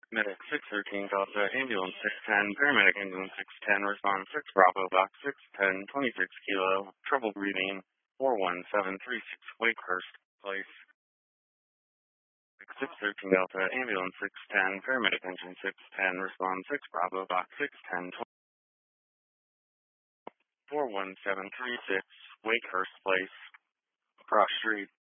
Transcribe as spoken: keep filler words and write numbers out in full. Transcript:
Medic six thirteen Delta, Ambulance six ten, Paramedic Ambulance six ten, Response six Bravo, Box six ten, twenty-six Kilo, Trouble Breathing, four one seven three six, Wakehurst Place. six thirteen Delta, Ambulance six ten, Paramedic Engine six ten, Response six Bravo, Box six ten, four one seven three six, Wakehurst Place, Cross Street.